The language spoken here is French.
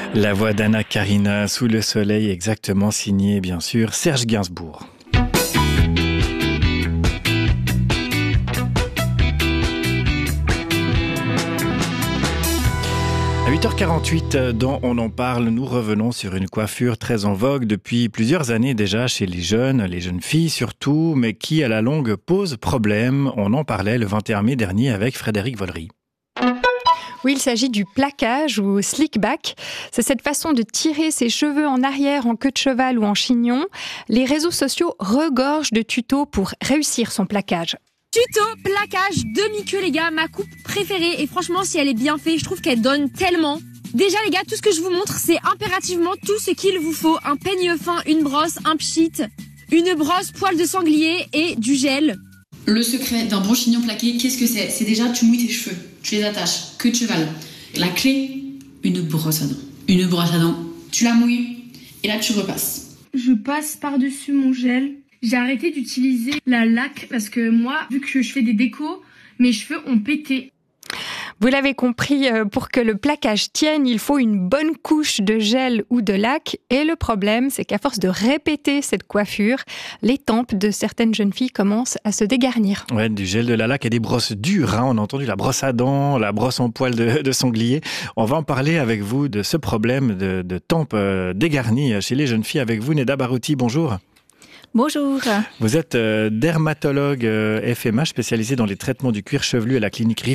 La voix d'Anna Karina, Sous le soleil, exactement, signé bien sûr Serge Gainsbourg. À 8h48, dans On en parle, nous revenons sur une coiffure très en vogue depuis plusieurs années déjà chez les jeunes filles surtout, mais qui à la longue pose problème. On en parlait le 21 mai dernier avec Frédéric Vollery. Oui, il s'agit du plaquage ou slick back. C'est cette façon de tirer ses cheveux en arrière en queue de cheval ou en chignon. Les réseaux sociaux regorgent de tutos pour réussir son plaquage. Tuto, plaquage, demi-queue les gars, ma coupe préférée et franchement si elle est bien faite, je trouve qu'elle donne tellement. Déjà les gars, tout ce que je vous montre c'est impérativement tout ce qu'il vous faut. Un peigne fin, une brosse, un pchit, une brosse, poil de sanglier et du gel. Le secret d'un bon chignon plaqué, qu'est-ce que c'est ? C'est déjà tu mouilles tes cheveux, tu les attaches, queue de cheval. La clé, une brosse à dents. Une brosse à dents, tu la mouilles et là tu repasses. Je passe par-dessus mon gel. J'ai arrêté d'utiliser la laque parce que moi, vu que je fais des décos, mes cheveux ont pété. Vous l'avez compris, pour que le plaquage tienne, il faut une bonne couche de gel ou de laque. Et le problème, c'est qu'à force de répéter cette coiffure, les tempes de certaines jeunes filles commencent à se dégarnir. Ouais, du gel, de la laque et des brosses dures. On a entendu la brosse à dents, la brosse en poil de sanglier. On va en parler avec vous de ce problème de tempes dégarnies chez les jeunes filles. Avec vous, Neda Barouti, bonjour. Bonjour. Vous êtes dermatologue FMH spécialisé dans les traitements du cuir chevelu à la clinique